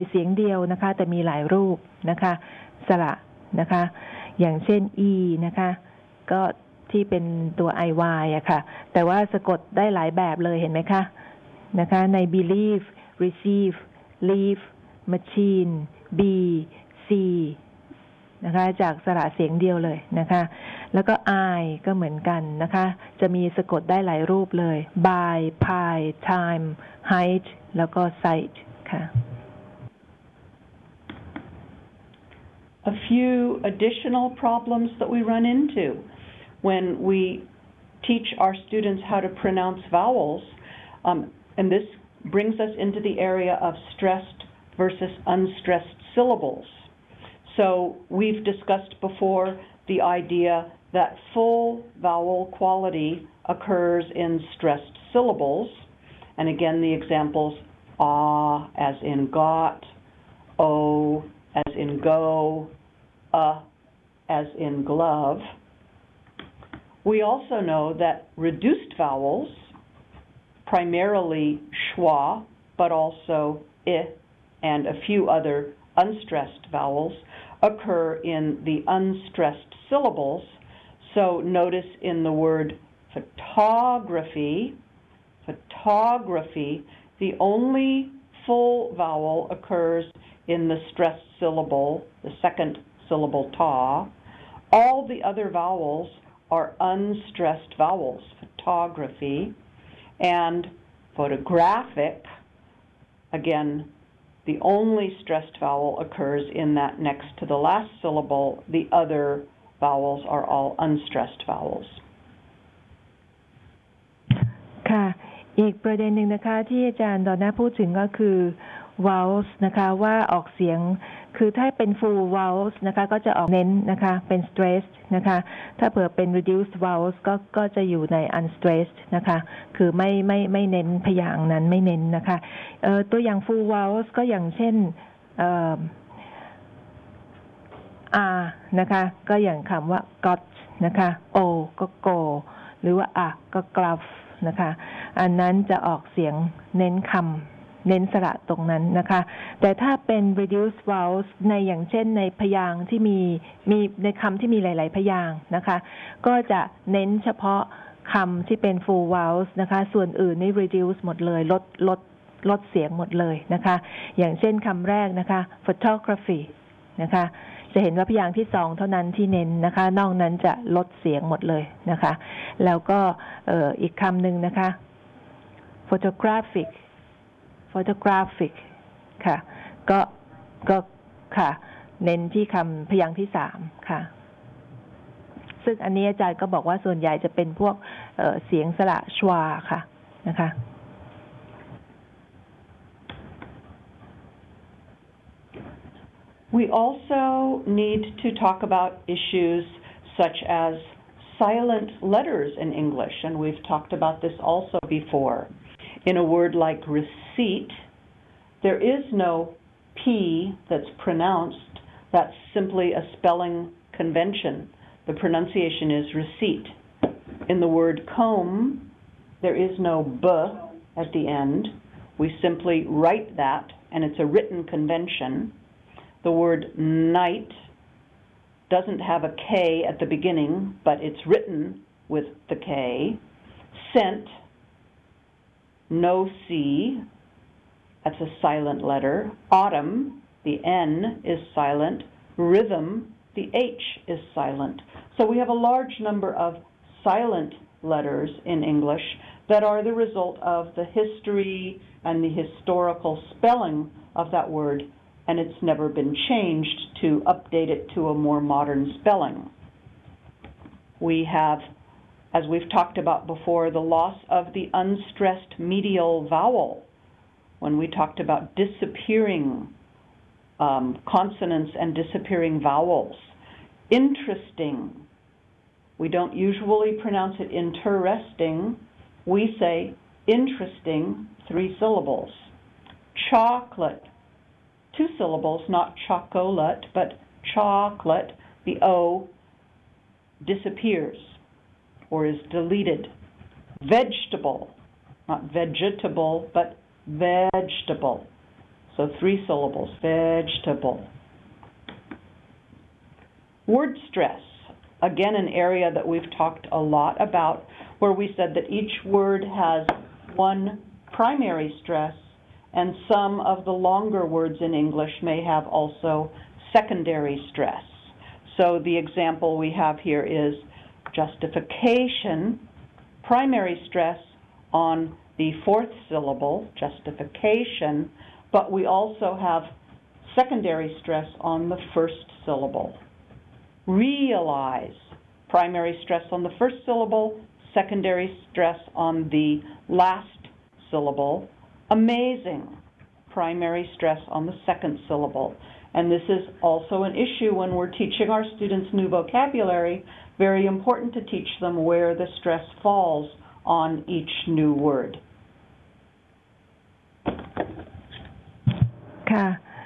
เสียงเดียวนะคะแต่มีหลายรูปนะคะสระนะคะอย่างเช่น e นะคะก็ที่เป็นตัว iy อะค่ะแต่ว่าสะกดได้หลายแบบเลยเห็นไหมคะนะคะใน believe receive leave machine be see นะคะจากสระเสียงเดียวเลยนะคะแล้วก็ I ก็เหมือนกันนะคะจะมีสะกดได้หลายรูปเลย by pie time height แล้วก็ sight ค่ะ A few additional problems that we run into when we teach our students how to pronounce vowels, and this brings us into the area of stressed versus unstressed syllables. So we've discussed before the idea that full vowel quality occurs in stressed syllables, and again the examples as in got, o as in go, as in glove. We also know that reduced vowels, primarily schwa, but also I and a few other unstressed vowels, occur in the unstressed syllables. So notice in the word photography, the only full vowel occurs in the stressed syllable, the second syllable ta. All the other vowels are unstressed vowels, photography, and photographic, again, the only stressed vowel occurs in that next to the last syllable. The other vowels are all unstressed vowels. ค่ะอีกประเด็นหนึ่งนะคะที่อาจารย์ดอนน่าพูดถึงก็คือ vowels นะคะว่าออกเสียงคือถ้าเป็น full vowels นะคะก็จะออกเน้นนะคะเป็น stressed นะคะถ้าเผื่อเป็น reduced vowels ก็จะอยู่ใน unstressed นะคะคือไม่เน้นพยางค์นั้นไม่เน้นนะคะตัวอย่าง full vowels ก็อย่างเช่นr นะคะก็อย่างคำว่า got นะคะ o ก็ go หรือว่าก็ glove นะคะอันนั้นจะออกเสียงเน้นคำเน้นสระตรงนั้นนะคะแต่ถ้าเป็น reduced vowels ในอย่างเช่นในพยางค์ที่มีในคำที่มีหลายๆพยางค์นะคะก็จะเน้นเฉพาะคำที่เป็น full vowels นะคะส่วนอื่นนี่ reduce หมดเลยลดเสียงหมดเลยนะคะอย่างเช่นคำแรกนะคะ photography นะคะจะเห็นว่าพยางค์ที่2เท่านั้นที่เน้นนะคะนอกนั้นจะลดเสียงหมดเลยนะคะแล้วก็อีกคำหนึ่งนะคะ photographic ค่ะก็ค่ะเน้นที่คำพยางค์ที่3ค่ะซึ่งอันนี้อาจารย์ก็บอกว่าส่วนใหญ่จะเป็นพวกเสียงสระชวาค่ะนะคะ We also need to talk about issues such as silent letters in English, and we've talked about this also before. In a word like receipt, there is no P that's pronounced. That's simply a spelling convention. The pronunciation is receipt. In the word comb, there is no B at the end. We simply write that, and it's a written convention. The word night doesn't have a K at the beginning, but it's written with the K. Scent, no C, that's a silent letter. Autumn, the N is silent. Rhythm, the H is silent. So we have a large number of silent letters in English that are the result of the history and the historical spelling of that word, and it's never been changed to update it to a more modern spelling. We have, as we've talked about before, the loss of the unstressed medial vowel when we talked about disappearing consonants and disappearing vowels. Interesting. We don't usually pronounce it interesting. We say interesting, 3 syllables. Chocolate, 2 syllables, not chocolate, but chocolate. The O disappears or is deleted. Vegetable, not vegetable, but vegetable. So 3 syllables, vegetable. Word stress, again an area that we've talked a lot about, where we said that each word has one primary stress, and some of the longer words in English may have also secondary stress. So the example we have here is justification, primary stress on the 4th syllable, justification, but we also have secondary stress on the 1st syllable. Realize, primary stress on the 1st syllable, secondary stress on the last syllable. Amazing, primary stress on the 2nd syllable. And this is also an issue when we're teaching our students new vocabulary. Very important to teach them where the stress falls on each new word. ค่ะ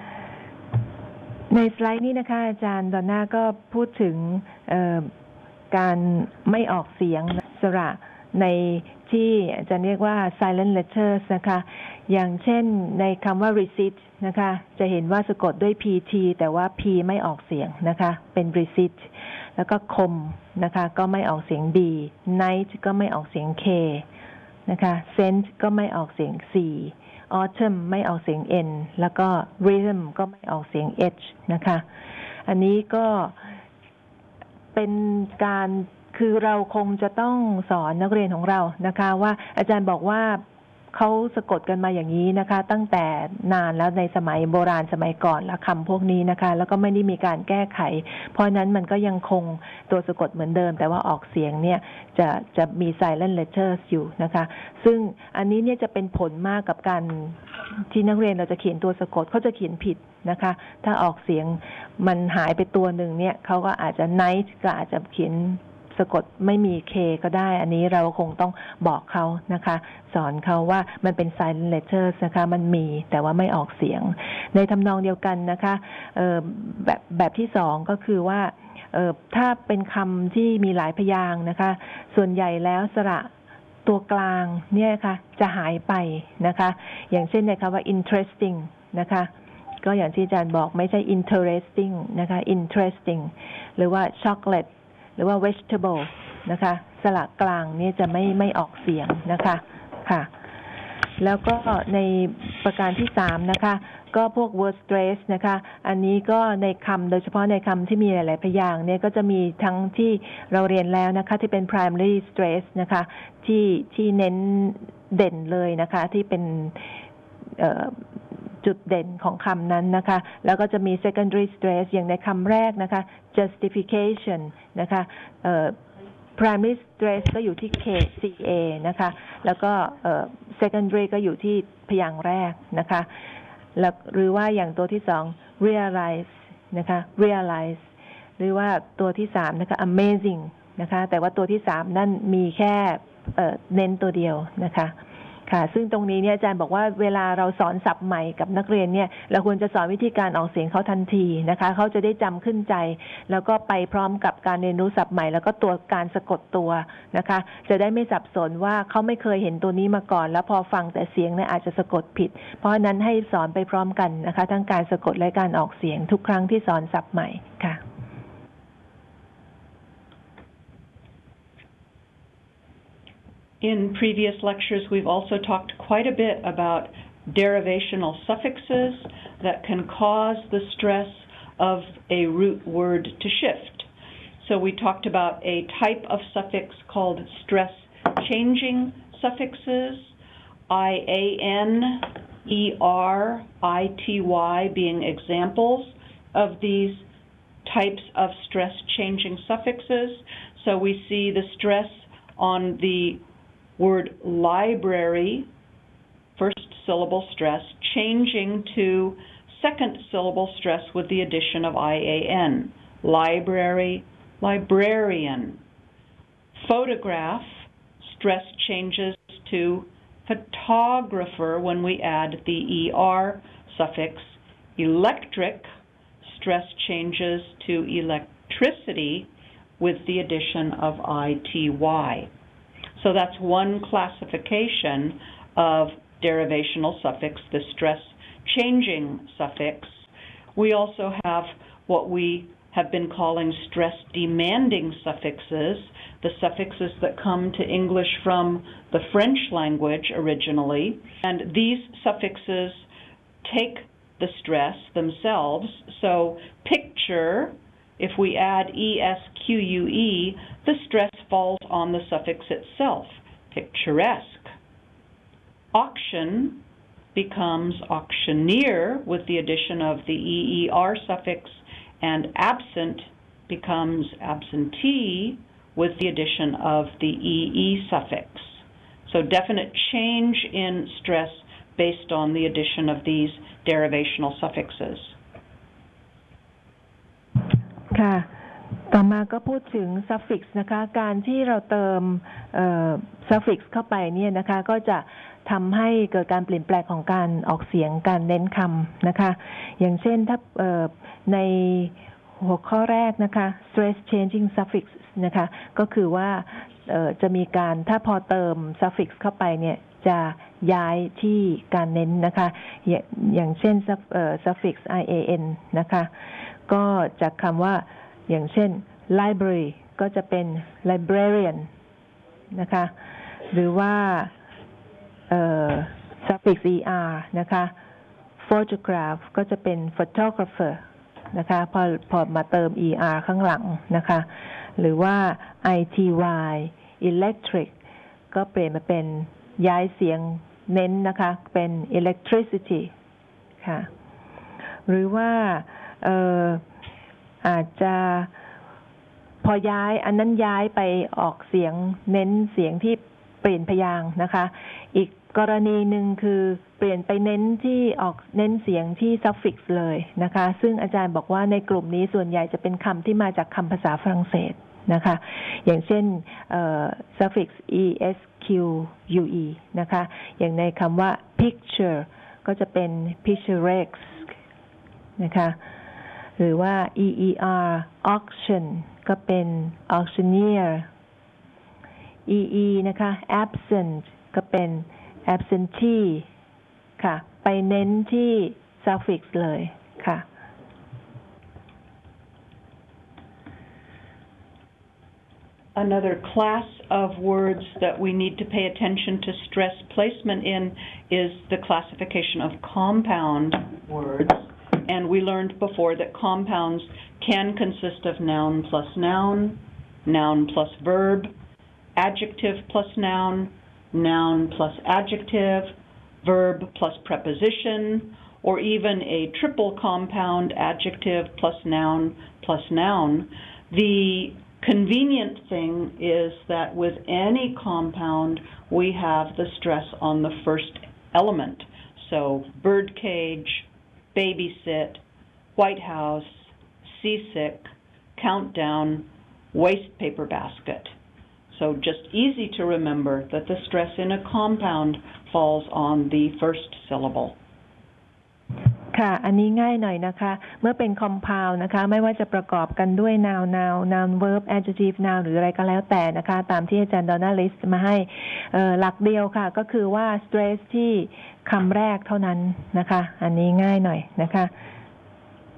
ในสไลด์นี้นะคะอาจารย์ดอนน่าก็พูดถึงการไม่ออกเสียงสระในที่จะเรียกว่า silent letters นะคะอย่างเช่นในคำว่า receipt นะคะจะเห็นว่าสะกดด้วย pt แต่ว่า p ไม่ออกเสียงนะคะเป็น receipt แล้วก็คมนะคะก็ไม่ออกเสียง d night ก็ไม่ออกเสียง k นะคะ scent ก็ไม่ออกเสียง c autumn ไม่ออกเสียง n แล้วก็ rhythm ก็ไม่ออกเสียง h นะคะอันนี้ก็เป็นการคือเราคงจะต้องสอนนักเรียนของเรานะคะว่าอาจารย์บอกว่าเขาสะกดกันมาอย่างนี้นะคะตั้งแต่นานแล้วในสมัยโบราณสมัยก่อนและคำพวกนี้นะคะแล้วก็ไม่ได้มีการแก้ไขเพราะนั้นมันก็ยังคงตัวสะกดเหมือนเดิมแต่ว่าออกเสียงเนี่ยจะมี silent letters อยู่นะคะซึ่งอันนี้เนี่ยจะเป็นผลมากกับการที่นักเรียนเราจะเขียนตัวสะกดเขาจะเขียนผิดนะคะถ้าออกเสียงมันหายไปตัวหนึ่งเนี่ยเขาก็อาจจะ night ก็อาจจะเขียนสะกดไม่มี K ก็ได้อันนี้เราคงต้องบอกเขานะคะสอนเขาว่ามันเป็น silent letters นะคะมันมีแต่ว่าไม่ออกเสียงในทำนองเดียวกันนะคะแบบที่สองก็คือว่าถ้าเป็นคำที่มีหลายพยางค์นะคะส่วนใหญ่แล้วสระตัวกลางเนี่ยค่ะจะหายไปนะคะอย่างเช่นในคำว่า interesting นะคะก็อย่างที่อาจารย์บอกไม่ใช่ interesting นะคะ interesting หรือว่า chocolateหรือว่า vegetable นะคะสระกลางนี่จะไม่ออกเสียงนะคะค่ะแล้วก็ในประการที่3นะคะก็พวก word stress นะคะอันนี้ก็ในคำโดยเฉพาะในคำที่มีหลายๆพยางค์เนี่ยก็จะมีทั้งที่เราเรียนแล้วนะคะที่เป็น primary stress นะคะที่เน้นเด่นเลยนะคะที่เป็นจุดเด่นของคำนั้นนะคะแล้วก็จะมี secondary stress อย่างในคำแรกนะคะ justification นะคะprimary stress ก็อยู่ที่ KCA นะคะแล้วก็secondary ก็อยู่ที่พยางค์แรกนะคะแล้วหรือว่าอย่างตัวที่2 realize นะคะ realize หรือว่าตัวที่3นะคะ amazing นะคะแต่ว่าตัวที่3นั่นมีแค่เน้นตัวเดียวนะคะค่ะซึ่งตรงนี้เนี่ยอาจารย์บอกว่าเวลาเราสอนศัพท์ใหม่กับนักเรียนเนี่ยเราควรจะสอนวิธีการออกเสียงเขาทันทีนะคะเขาจะได้จำขึ้นใจแล้วก็ไปพร้อมกับการเรียนรู้ศัพท์ใหม่แล้วก็ตัวการสะกดตัวนะคะจะได้ไม่สับสนว่าเขาไม่เคยเห็นตัวนี้มาก่อนแล้วพอฟังแต่เสียงเนี่ยอาจจะสะกดผิดเพราะฉะนั้นให้สอนไปพร้อมกันนะคะทั้งการสะกดและการออกเสียงทุกครั้งที่สอนศัพท์ใหม่ค่ะ In previous lectures, we've also talked quite a bit about derivational suffixes that can cause the stress of a root word to shift. So we talked about a type of suffix called stress-changing suffixes, IAN, ER, ITY being examples of these types of stress-changing suffixes. So we see the stress on the word library, first syllable stress, changing to second syllable stress with the addition of IAN. Library, librarian. Photograph, stress changes to photographer when we add the ER suffix. Electric, stress changes to electricity with the addition of ITY. So that's one classification of derivational suffix, the stress changing suffix. We also have what we have been calling stress-demanding suffixes, the suffixes that come to English from the French language originally. And these suffixes take the stress themselves. So picture, if we add esque, the stress falls on the suffix itself, picturesque. Auction becomes auctioneer with the addition of the EER suffix, and absent becomes absentee with the addition of the EE suffix. So definite change in stress based on the addition of these derivational suffixes. ค่ะต่อมาก็พูดถึง suffix นะคะการที่เราเติมsuffix เข้าไปเนี่ยนะคะก็จะทำให้เกิดการเปลี่ยนแปลงของการออกเสียงการเน้นคำนะคะอย่างเช่นถ้าในหัวข้อแรกนะคะ stress changing suffix นะคะก็คือว่าจะมีการถ้าพอเติม suffix เข้าไปเนี่ยจะย้ายที่การเน้นนะคะอย่างเช่นsuffix ian นะคะก็จากคำว่าอย่างเช่น library ก็จะเป็น librarian นะคะหรือว่าsuffix er นะคะ photograph ก็จะเป็น photographer นะคะพอมาเติม er ข้างหลังนะคะหรือว่า ity electric ก็เปลี่ยนมาเป็นย้ายเสียงเน้นนะคะเป็น electricity ค่ะหรือว่าอาจจะพอย้ายอันนั้นย้ายไปออกเสียงเน้นเสียงที่เปลี่ยนพยางค์นะคะอีกกรณีหนึ่งคือเปลี่ยนไปเน้นที่ออกเน้นเสียงที่ suffix เลยนะคะซึ่งอาจารย์บอกว่าในกลุ่มนี้ส่วนใหญ่จะเป็นคำที่มาจากคำภาษาฝรั่งเศสนะคะอย่างเช่นsuffix esque นะคะอย่างในคำว่า picture ก็จะเป็น picturesque นะคะหรือว่า EER auction ก็เป็น auctioneer EE นะคะ absent ก็เป็น absentee ค่ะไปเน้นที่ suffix เลยค่ะ Another class of words that we need to pay attention to stress placement in is the classification of compound words. And we learned before that compounds can consist of noun plus noun, noun plus verb, adjective plus noun, noun plus adjective, verb plus preposition, or even a triple compound, adjective plus noun plus noun. The convenient thing is that with any compound, we have the stress on the first element. So birdcage, babysit, White House, seasick, countdown, waste paper basket. So just easy to remember that the stress in a compound falls on the first syllable. ค่ะอันนี้ง่ายหน่อยนะคะเมื่อเป็น compound นะคะไม่ว่าจะประกอบกันด้วย noun verb adjective noun หรืออะไรก็แล้วแต่นะคะตามที่อาจารย์ดอนน่าลิสต์มาให้หลักเดียวค่ะก็คือว่า stress ที่คำแรกเท่านั้นนะคะอันนี้ง่ายหน่อยนะคะ